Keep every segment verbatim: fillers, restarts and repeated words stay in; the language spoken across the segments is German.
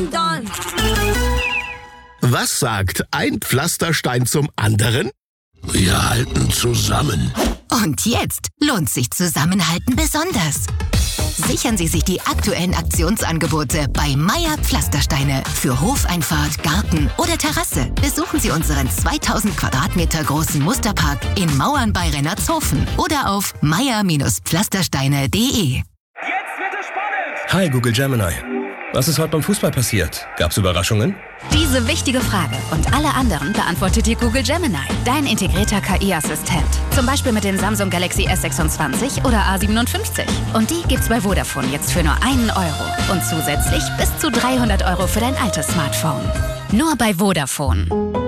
Don Don. Was sagt ein Pflasterstein zum anderen? Wir halten zusammen. Und jetzt lohnt sich Zusammenhalten besonders. Sichern Sie sich die aktuellen Aktionsangebote bei Meier Pflastersteine für Hofeinfahrt, Garten oder Terrasse. Besuchen Sie unseren zweitausend Quadratmeter großen Musterpark in Mauern bei Rennertshofen oder auf meier Pflastersteine punkt de. Jetzt wird es spannend! Hi Google Gemini. Was ist heute beim Fußball passiert? Gab's Überraschungen? Diese wichtige Frage und alle anderen beantwortet dir Google Gemini, dein integrierter K I-Assistent. Zum Beispiel mit den Samsung Galaxy S sechsundzwanzig oder A siebenundfünfzig. Und die gibt's bei Vodafone jetzt für nur einen Euro. Und zusätzlich bis zu dreihundert Euro für dein altes Smartphone. Nur bei Vodafone.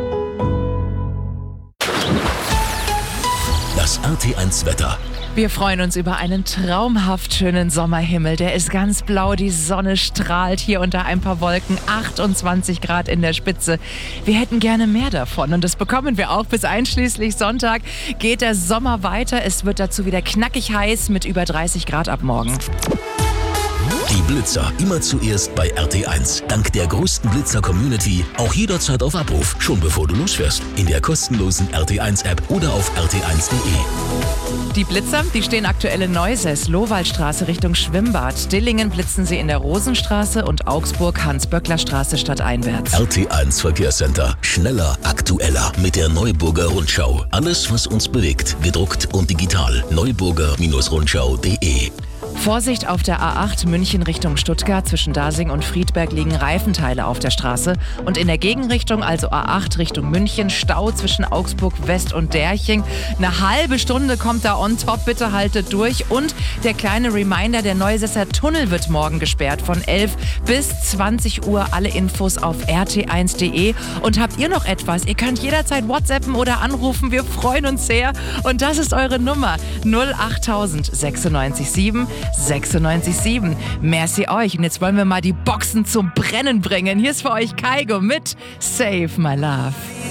Das R T eins Wetter. Wir freuen uns über einen traumhaft schönen Sommerhimmel. Der ist ganz blau, die Sonne strahlt hier unter ein paar Wolken, achtundzwanzig Grad in der Spitze. Wir hätten gerne mehr davon und das bekommen wir auch. Bis einschließlich Sonntag geht der Sommer weiter. Es wird dazu wieder knackig heiß mit über dreißig Grad ab morgen. Die Blitzer immer zuerst bei R T eins. Dank der größten Blitzer-Community auch jederzeit auf Abruf, schon bevor du losfährst. In der kostenlosen R T eins App oder auf r t eins punkt de. Die Blitzer, die stehen aktuell in Neuses, Lohwaldstraße Richtung Schwimmbad. Dillingen blitzen sie in der Rosenstraße und Augsburg Hans-Böckler-Straße stadteinwärts. R T eins Verkehrscenter. Schneller, aktueller mit der Neuburger Rundschau. Alles, was uns bewegt, gedruckt und digital. neuburger Rundschau punkt de. Vorsicht auf der A acht München Richtung Stuttgart. Zwischen Dasing und Friedberg liegen Reifenteile auf der Straße. Und in der Gegenrichtung, also A acht Richtung München, Stau zwischen Augsburg West und Derching. Eine halbe Stunde kommt da on top, bitte haltet durch. Und der kleine Reminder, der Neusesser Tunnel wird morgen gesperrt von elf bis zwanzig Uhr. Alle Infos auf r t eins punkt de. Und habt ihr noch etwas? Ihr könnt jederzeit WhatsAppen oder anrufen. Wir freuen uns sehr. Und das ist eure Nummer null acht null null sechs sieben sechsundneunzig sieben. Merci euch. Und jetzt wollen wir mal die Boxen zum Brennen bringen. Hier ist für euch Kaigo mit Save My Love.